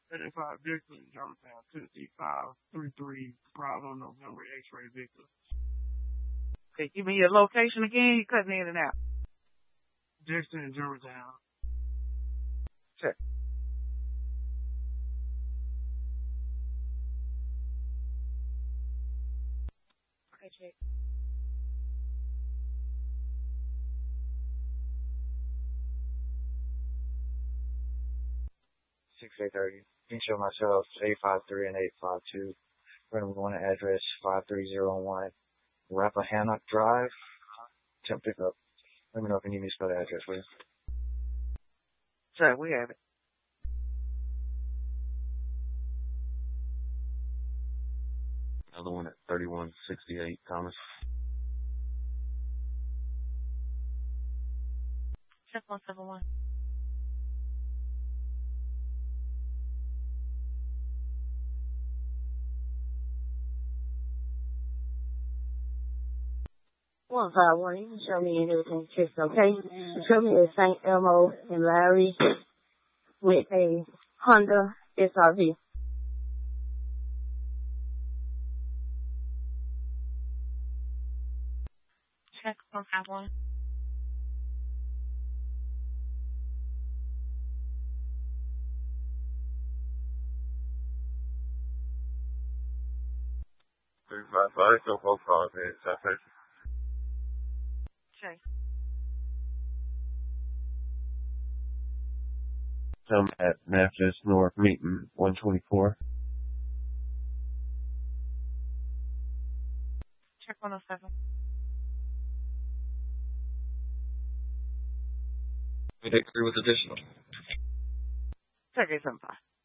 35 Dixon, Germantown, Tennessee, 533 Bravo, November, X-ray Victor. Okay, give me your location again. You're cutting in and out. Dixon, Germantown. Check. Okay, check. Six 830. Can show myself 853 and 852. We're going to address 5301 Rappahannock Drive. Temp pickup. Let me know if you need me to spell the address, will you? Sir, we have it. Another one at 3168 Thomas. Check 171. One five one. You can show me anything, Chris, okay? Show me a St. Elmo and Larry with a Honda SRV. Check 151. So close call. Check. I'm at Memphis North Meeting 124. Check 107. We take 3 with additional. Check 875.